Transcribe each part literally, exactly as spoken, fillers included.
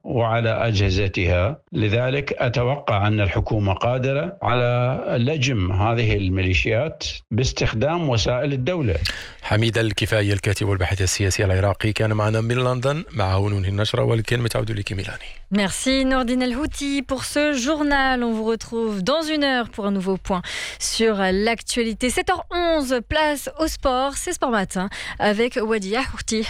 وعلى أجهزتها. لذلك أتوقع أن الحكومة قادرة على لجم هذه الميليشيات باستخدام وسائل الدولة. حميد الكفاية الكاتب والباحث السياسي العراقي كان معنا من لندن. معه ننهي النشرة والكلمة تعود لك ميلاني. Merci Nordine El Houthi pour ce journal. On vous retrouve dans une heure pour un nouveau point sur l'actualité. sept heures onze, place au sport. C'est Sport Matin avec Wadia Houti.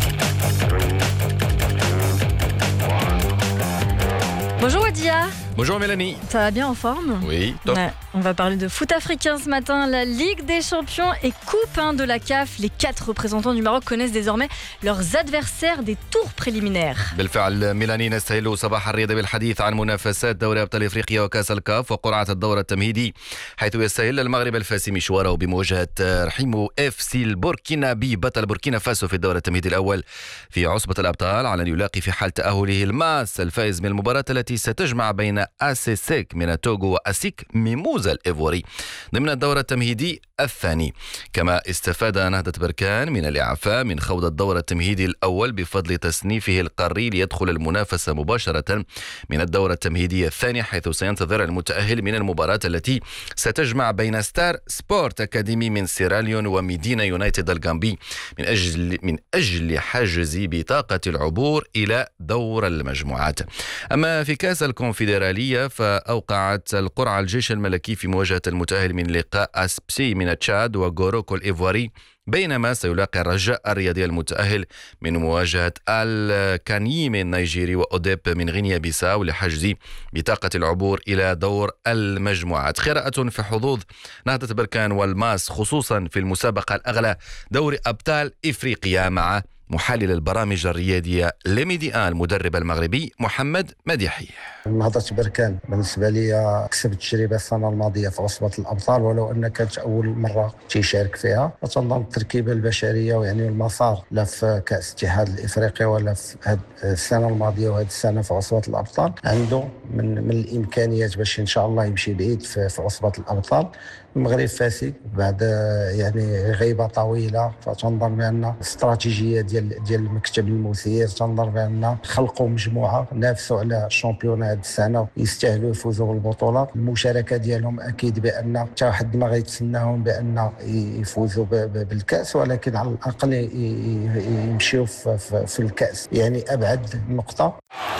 Bonjour Wadia. Bonjour Mélanie. Ça va bien, en forme? Oui, top. Ouais, on va parler de foot africain ce matin. La Ligue des Champions et Coupe hein, de la C A F. Les quatre représentants du Maroc connaissent désormais leurs adversaires des tours préliminaires. بالفعل ميلاني، نستهل صباح الرياضة بالحديث عن منافسات دوري أبطال إفريقيا وكأس الكاف وقرعة الدورة التمهيدي، حيث يستهل المغرب الفاسي مشواره بمواجهة رحيم اف سي البوركينابي بطل بوركينا فاسو في الدورة التمهيدي الأول في عصبة الأبطال، على أن يلاقي في حال تأهله الماس الفائز من المباراة التي ستجمع بين أسيسيك من التوغو وأسيك ميموزا الإيفوري ضمن الدورة التمهيدي الثاني. كما استفاد نهضة بركان من الإعفاء من خوض الدورة التمهيدي الأول بفضل تصنيفه القاري ليدخل المنافسة مباشرة من الدورة التمهيدية الثانية، حيث سينتظر المتأهل من المباراة التي ستجمع بين ستار سبورت أكاديمي من سيراليون وميدينا يونايتد الغامبي من أجل من أجل حجز بطاقة العبور إلى دور المجموعات. أما في كأس الكونفدرالية فأوقعت القرعة الجيش الملكي في مواجهة المتأهل من لقاء أسبسي من تشاد وغوروكو الإيفواري، بينما سيلاقي الرجاء الرياضي المتأهل من مواجهة الكانييم النيجيري وأوديب من غينيا بيساو لحجز بطاقة العبور إلى دور المجموعات. قراءة في حظوظ نهضة بركان والماس خصوصا في المسابقة الأغلى دوري أبطال إفريقيا مع محلل البرامج الرياضية لميدي آن المدرب المغربي محمد مديحي. نهضة بركان بالنسبة لي كسب التجربة السنة الماضية في عصبة الأبطال، ولو أن كانت أول مرة تيشارك فيها، وتنظم التركيبة البشرية ويعني المسار لا في كأس الاتحاد الإفريقي ولا في هذه السنة الماضية وهذه السنة في عصبة الأبطال عنده من, من الإمكانيات باش إن شاء الله يمشي بعيد في, في عصبة الأبطال. المغرب فاسي بعد يعني غيبة طويلة، فتنظر بأن الاستراتيجية ديال ديال المكتب المثير تنظر بأن خلقوا مجموعة نافسوا على الشامبيون هذه السنة ويستاهلوا يفوزوا بالبطولات. المشاركة ديالهم أكيد بأن حتى واحد ما غيتسناهم بأن يفوزوا بالكأس، ولكن على الأقل يمشيوا في, في, في الكأس، يعني أبعد نقطة.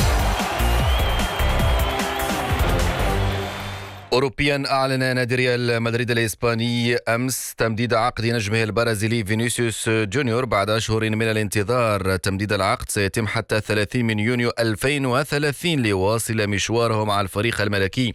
أوروبيا، أعلن نادي ريال مدريد الإسباني أمس تمديد عقد نجمه البرازيلي فينيسيوس جونيور بعد أشهر من الانتظار. تمديد العقد سيتم حتى ثلاثين من يونيو ألفين وثلاثين ليواصل مشواره مع الفريق الملكي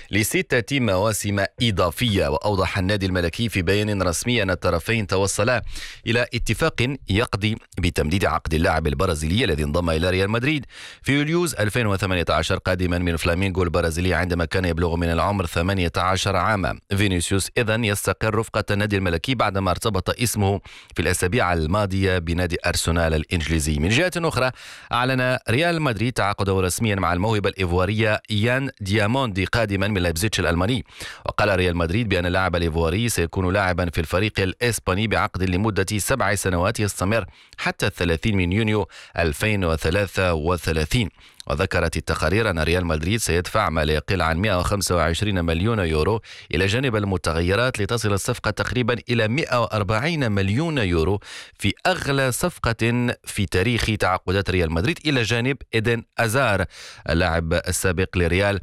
لستة مواسم إضافية. وأوضح النادي الملكي في بيان رسمي أن الطرفين توصلا إلى اتفاق يقضي بتمديد عقد اللاعب البرازيلي الذي انضم إلى ريال مدريد في يوليوز ألفين وثمانية عشر قادما من فلامينغو البرازيلي عندما كان يبلغ من العمر ثمانية عشر عاما. فينيسيوس إذن يستقر رفقة النادي الملكي بعدما ارتبط اسمه في الأسابيع الماضية بنادي أرسنال الإنجليزي. من جهة أخرى، أعلن ريال مدريد تعاقده رسميا مع الموهبة الإيفوارية يان دياموندي قادما من لايبزيتش الألماني. وقال ريال مدريد بأن اللاعب الإيفواري سيكون لاعبا في الفريق الإسباني بعقد لمدة سبع سنوات يستمر حتى الثلاثين من يونيو ألفين وثلاثة وثلاثين. وذكرت التقارير أن ريال مدريد سيدفع ما لا يقل عن مئة وخمسة وعشرين مليون يورو إلى جانب المتغيرات لتصل الصفقة تقريبا إلى مئة وأربعين مليون يورو في أغلى صفقة في تاريخ تعاقدات ريال مدريد، إلى جانب إيدن أزار اللاعب السابق لريال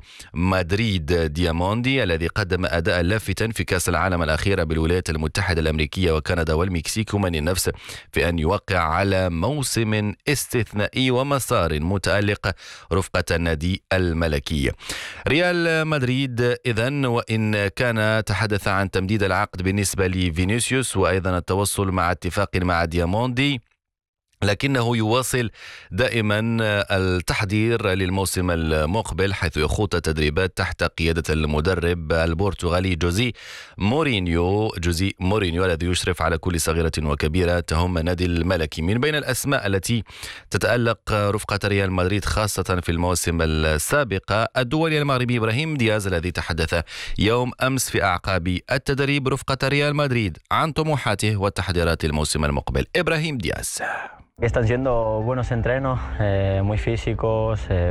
مدريد دياموندي الذي قدم أداء لافتا في كأس العالم الأخيرة بالولايات المتحدة الأمريكية وكندا والمكسيك، ومن النفس في أن يوقع على موسم استثنائي ومسار متألق رفقة النادي الملكي. ريال مدريد إذن وإن كان تحدث عن تمديد العقد بالنسبة لفينيسيوس وأيضا التوصل مع اتفاق مع دياموندي، لكنه يواصل دائما التحضير للموسم المقبل، حيث يخوض تدريبات تحت قيادة المدرب البرتغالي جوزي مورينيو جوزي مورينيو الذي يشرف على كل صغيرة وكبيرة تهم النادي الملكي. من بين الأسماء التي تتألق رفقة ريال مدريد خاصة في المواسم السابقة الدولي المغربي إبراهيم دياز، الذي تحدث يوم أمس في أعقاب التدريب رفقة ريال مدريد عن طموحاته والتحضيرات الموسم المقبل. إبراهيم دياز. Están siendo buenos entrenos, eh, muy físicos. Eh...